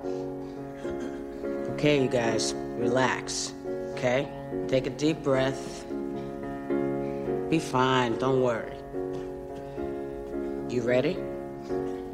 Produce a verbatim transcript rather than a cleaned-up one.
Okay, you guys, relax, okay? Take a deep breath. Be fine, don't worry. You ready?